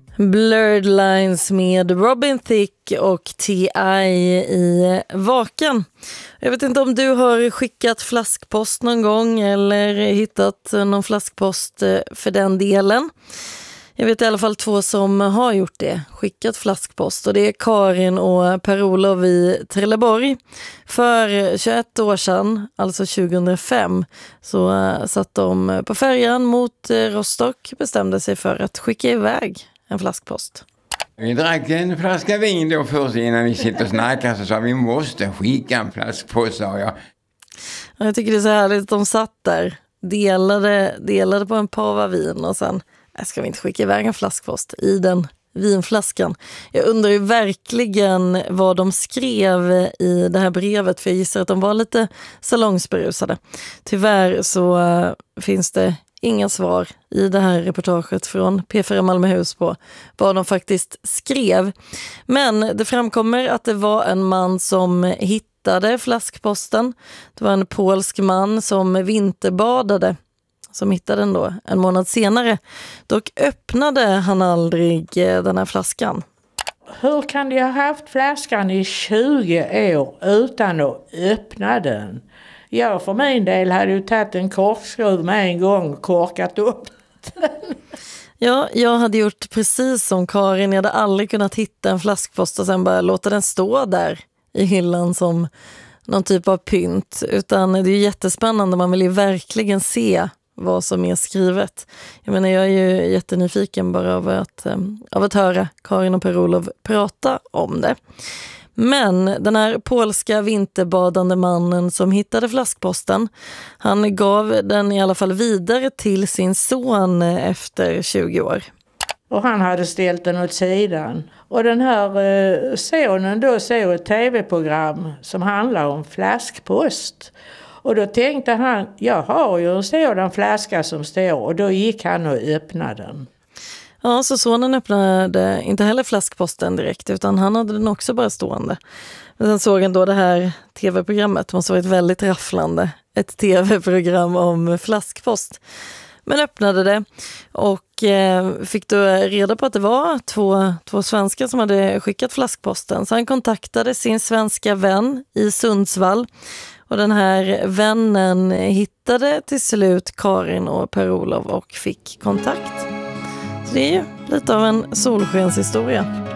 Blurred Lines med Robin Thicke och T.I. i Vaken. Jag vet inte om du har skickat flaskpost någon gång eller hittat någon flaskpost för den delen. Jag vet i alla fall 2 som har gjort det, skickat flaskpost. Och det är Karin och Per-Olof i Trelleborg. För 21 år sedan, alltså 2005, så satt de på färjan mot Rostock, bestämde sig för att skicka iväg en flaskpost. Vi drack en flaska vin då först innan vi sitter och snackar, så sa vi måste skicka en flaskpost, sa jag. Jag tycker det är så härligt att de satt där, delade på en pava vin och sen ska vi inte skicka iväg en flaskpost i den vinflaskan. Jag undrar ju verkligen vad de skrev i det här brevet, för jag gissar att de var lite salongsberusade. Tyvärr så finns det inga svar i det här reportaget från P4 Malmöhus på vad de faktiskt skrev. Men det framkommer att det var en man som hittade flaskposten. Det var en polsk man som vinterbadade som hittade den då en månad senare. Dock öppnade han aldrig den här flaskan. Hur kan de ha haft flaskan i 20 år utan att öppna den? Jag för min del hade ju tagit en korkskruv med en gång och korkat upp den. Ja, jag hade gjort precis som Karin. Jag hade aldrig kunnat hitta en flaskpost och sen bara låta den stå där i hyllan som någon typ av pynt. Utan det är ju jättespännande. Man vill ju verkligen se vad som är skrivet. Jag menar, jag är ju jättenyfiken bara av att höra Karin och Per-Olof prata om det. Men den här polska vinterbadande mannen som hittade flaskposten, han gav den i alla fall vidare till sin son efter 20 år. Och han hade ställt den åt sidan. Och den här sonen då såg ett tv-program som handlar om flaskpost. Och då tänkte han, jag har ju en sådan flaska som står, och då gick han och öppnade den. Ja, så sonen öppnade inte heller flaskposten direkt, utan han hade den också bara stående. Men sen såg han då det här tv-programmet, det måste ha varit väldigt rafflande, ett tv-program om flaskpost. Men öppnade det och fick då reda på att det var två svenskar som hade skickat flaskposten. Så han kontaktade sin svenska vän i Sundsvall. Och den här vännen hittade till slut Karin och Per-Olof och fick kontakt. Så det är ju lite av en solskenshistoria.